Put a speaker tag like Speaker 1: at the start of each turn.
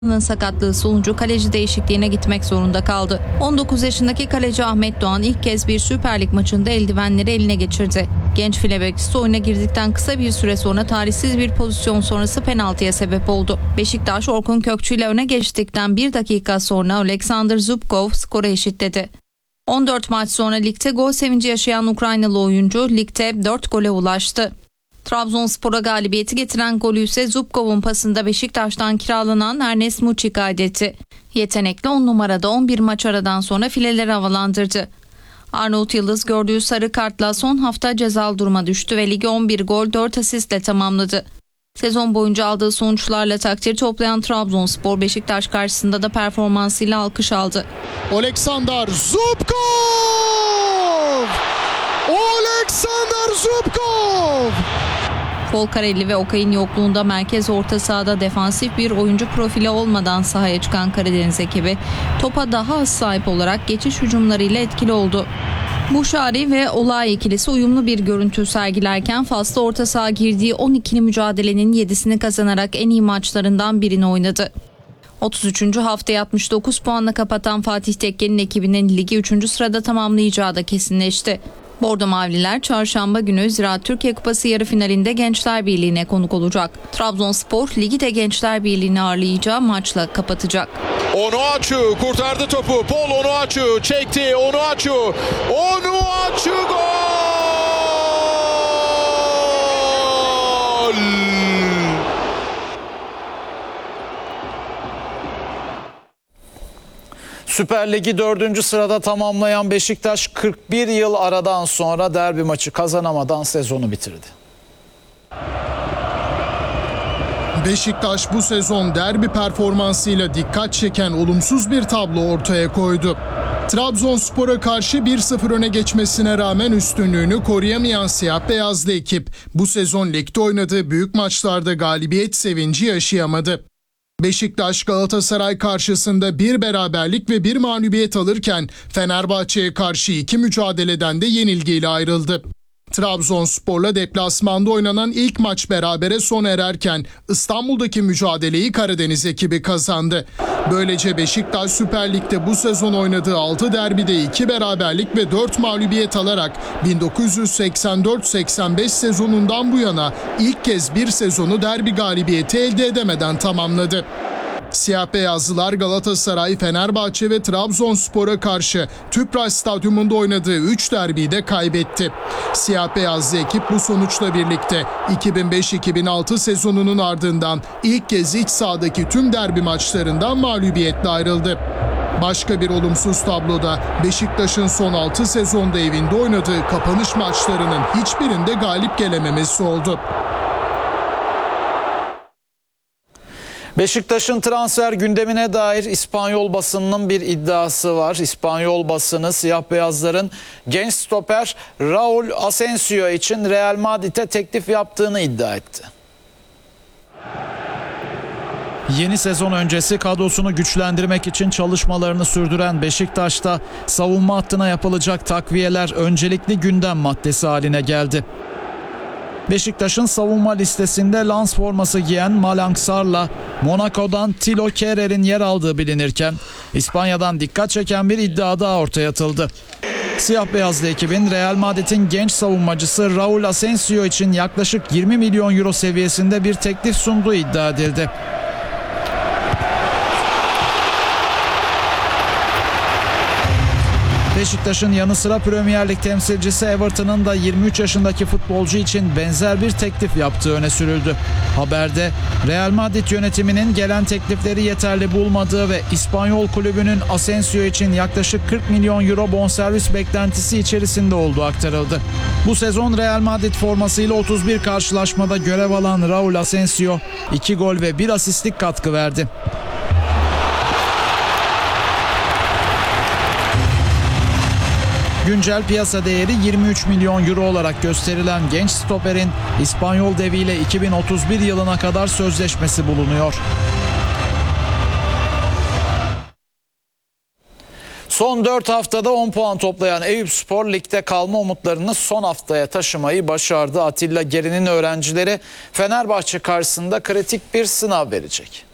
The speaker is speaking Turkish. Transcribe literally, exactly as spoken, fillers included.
Speaker 1: sakatlığı sonucu kaleci değişikliğine gitmek zorunda kaldı. on dokuz yaşındaki kaleci Ahmet Doğan ilk kez bir Süper Lig maçında eldivenleri eline geçirdi. Genç file bekçisi oyuna girdikten kısa bir süre sonra talihsiz bir pozisyon sonrası penaltıya sebep oldu. Beşiktaş Orkun Kökçü ile öne geçtikten bir dakika sonra Alexander Zubkov skoru eşitledi. on dört maç sonra ligde gol sevinci yaşayan Ukraynalı oyuncu ligde dört gole ulaştı. Trabzonspor'a galibiyeti getiren golü ise Zubkov'un pasında Beşiktaş'tan kiralanan Ernest Muçi kaydetti. Yetenekli on numarada on bir maç aradan sonra fileleri havalandırdı. Arnavut Yıldız gördüğü sarı kartla son hafta cezalı duruma düştü ve ligi on bir gol dört asistle tamamladı. Sezon boyunca aldığı sonuçlarla takdir toplayan Trabzonspor Beşiktaş karşısında da performansıyla alkış aldı.
Speaker 2: Alexander Zubkov! Alexander Zubkov!
Speaker 1: Folcarelli ve Okay'ın yokluğunda merkez orta sahada defansif bir oyuncu profili olmadan sahaya çıkan Karadeniz ekibi topa daha az sahip olarak geçiş hücumlarıyla etkili oldu. Buşari ve Olay ikilisi uyumlu bir görüntü sergilerken Fas'ta orta saha girdiği on ikili mücadelenin yedisini kazanarak en iyi maçlarından birini oynadı. otuz üçüncü haftayı altmış dokuz puanla kapatan Fatih Tekke'nin ekibinin ligi üçüncü sırada tamamlayacağı da kesinleşti. Bordo Mavililer çarşamba günü Ziraat Türkiye Kupası yarı finalinde Gençler Birliği'ne konuk olacak. Trabzonspor ligi de Gençler Birliği'ni ağırlayacağı maçla kapatacak.
Speaker 3: Onuachu kurtardı topu. Paul Onuachu çekti. Onuachu. Onuachu gol!
Speaker 4: Süper Lig'i dördüncü sırada tamamlayan Beşiktaş kırk bir yıl aradan sonra derbi maçı kazanamadan sezonu bitirdi.
Speaker 2: Beşiktaş bu sezon derbi performansıyla dikkat çeken olumsuz bir tablo ortaya koydu. Trabzonspor'a karşı bir sıfır öne geçmesine rağmen üstünlüğünü koruyamayan siyah beyazlı ekip bu sezon ligde oynadığı büyük maçlarda galibiyet sevinci yaşayamadı. Beşiktaş Galatasaray karşısında bir beraberlik ve bir mağlubiyet alırken Fenerbahçe'ye karşı iki mücadeleden de yenilgiyle ayrıldı. Trabzonspor'la deplasmanda oynanan ilk maç berabere sona ererken İstanbul'daki mücadeleyi Karadeniz ekibi kazandı. Böylece Beşiktaş Süper Lig'de bu sezon oynadığı altı derbide iki beraberlik ve dört mağlubiyet alarak bin dokuz yüz seksen dört seksen beş sezonundan bu yana ilk kez bir sezonu derbi galibiyeti elde edemeden tamamladı. Siyah beyazlılar Galatasaray, Fenerbahçe ve Trabzonspor'a karşı Tüpraş Stadyumunda oynadığı üç derbiyi de kaybetti. Siyah beyazlı ekip bu sonuçla birlikte iki bin beş iki bin altı sezonunun ardından ilk kez iç sahadaki tüm derbi maçlarından mağlubiyetle ayrıldı. Başka bir olumsuz tabloda Beşiktaş'ın son altı sezonda evinde oynadığı kapanış maçlarının hiçbirinde galip gelememesi oldu.
Speaker 4: Beşiktaş'ın transfer gündemine dair İspanyol basınının bir iddiası var. İspanyol basını siyah beyazların genç stoper Raul Asensio için Real Madrid'e teklif yaptığını iddia etti. Yeni sezon öncesi kadrosunu güçlendirmek için çalışmalarını sürdüren Beşiktaş'ta savunma hattına yapılacak takviyeler öncelikli gündem maddesi haline geldi. Beşiktaş'ın savunma listesinde Lens forması giyen Malang Sarr'la Monaco'dan Thilo Kerer'in yer aldığı bilinirken İspanya'dan dikkat çeken bir iddia daha ortaya atıldı. Siyah beyazlı ekibin Real Madrid'in genç savunmacısı Raul Asensio için yaklaşık yirmi milyon euro seviyesinde bir teklif sunduğu iddia edildi. Beşiktaş'ın yanı sıra Premier Lig temsilcisi Everton'ın da yirmi üç yaşındaki futbolcu için benzer bir teklif yaptığı öne sürüldü. Haberde Real Madrid yönetiminin gelen teklifleri yeterli bulmadığı ve İspanyol kulübünün Asensio için yaklaşık kırk milyon euro bonservis beklentisi içerisinde olduğu aktarıldı. Bu sezon Real Madrid formasıyla otuz bir karşılaşmada görev alan Raul Asensio iki gol ve bir asistlik katkı verdi. Güncel piyasa değeri yirmi üç milyon euro olarak gösterilen genç stoperin İspanyol deviyle iki bin otuz bir yılına kadar sözleşmesi bulunuyor. Son dört haftada on puan toplayan Eyüpspor ligde kalma umutlarını son haftaya taşımayı başardı. Atilla Geri'nin öğrencileri Fenerbahçe karşısında kritik bir sınav verecek.